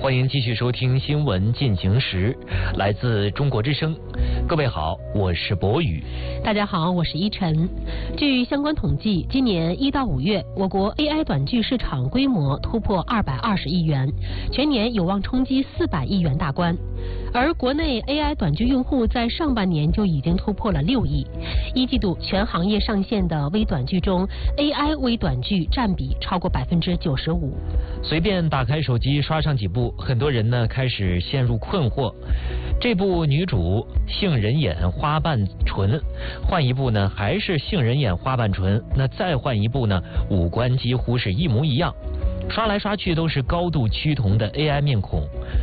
欢迎继续收听新闻进行时，来自中国之声。各位好，我是博宇。 大家好，我是依晨。据相关统计，今年1到5月，我国 AI 短剧市场规模突破220亿元，全年有望冲击400亿元大关。而国内 AI 短剧用户在上半年就已经突破了6亿。一季度全行业上线的微短剧中 ，AI 微短剧占比超过95%。 随便打开手机刷上几部，很多人呢开始陷入困惑。这部女主杏仁眼花瓣唇，换一部呢还是杏仁眼花瓣唇，那再换一部呢五官几乎是一模一样。刷来刷去都是高度趋同的 AI 面孔，